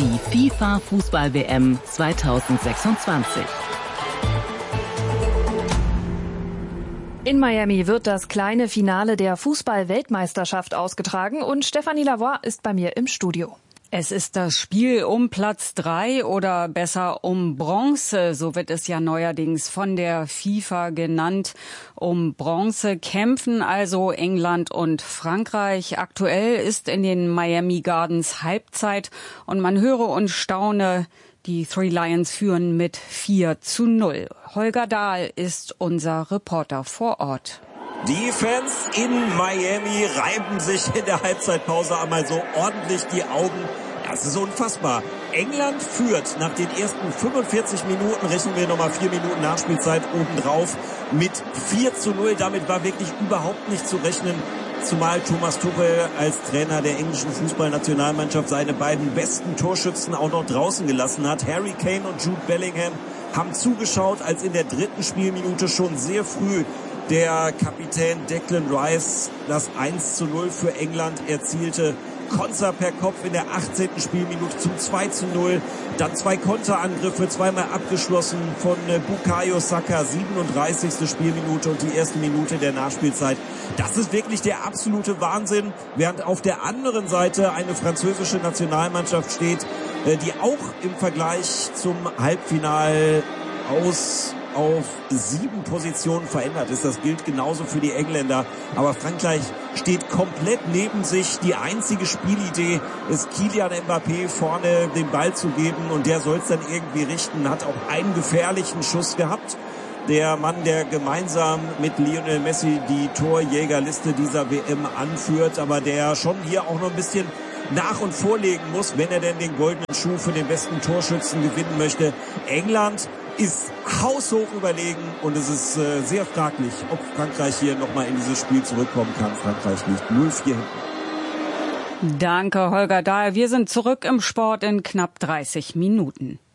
die FIFA-Fußball-WM 2026. In Miami wird das kleine Finale der Fußball-Weltmeisterschaft ausgetragen und Stéphanie Lavoie ist bei mir im Studio. Es ist das Spiel um Platz 3 oder besser um Bronze, so wird es ja neuerdings von der FIFA genannt. Um Bronze kämpfen also England und Frankreich. Aktuell ist in den Miami Gardens Halbzeit und man höre und staune, die Three Lions führen mit 4:0. Holger Dahl ist unser Reporter vor Ort. Die Fans in Miami reiben sich in der Halbzeitpause einmal so ordentlich die Augen. Das ist unfassbar. England führt nach den ersten 45 Minuten, rechnen wir nochmal 4 Minuten Nachspielzeit obendrauf, mit 4:0. Damit war wirklich überhaupt nicht zu rechnen. Zumal Thomas Tuchel als Trainer der englischen Fußballnationalmannschaft seine beiden besten Torschützen auch noch draußen gelassen hat. Harry Kane und Jude Bellingham haben zugeschaut, als in der dritten Spielminute schon sehr früh der Kapitän Declan Rice das 1:0 für England erzielte. Konter per Kopf in der 18. Spielminute zum 2:0. Dann 2 Konterangriffe, zweimal abgeschlossen von Bukayo Saka, 37. Spielminute und die erste Minute der Nachspielzeit. Das ist wirklich der absolute Wahnsinn. Während auf der anderen Seite eine französische Nationalmannschaft steht, die auch im Vergleich zum Halbfinal auf 7 Positionen verändert ist. Das gilt genauso für die Engländer. Aber Frankreich steht komplett neben sich. Die einzige Spielidee ist, Kylian Mbappé vorne den Ball zu geben und der soll es dann irgendwie richten. Hat auch einen gefährlichen Schuss gehabt. Der Mann, der gemeinsam mit Lionel Messi die Torjägerliste dieser WM anführt, aber der schon hier auch noch ein bisschen nach- und vorlegen muss, wenn er denn den goldenen Schuh für den besten Torschützen gewinnen möchte. England ist haushoch überlegen und es ist sehr fraglich, ob Frankreich hier nochmal in dieses Spiel zurückkommen kann. Frankreich liegt 0:4 hinten. Danke, Holger Dahl. Wir sind zurück im Sport in knapp 30 Minuten.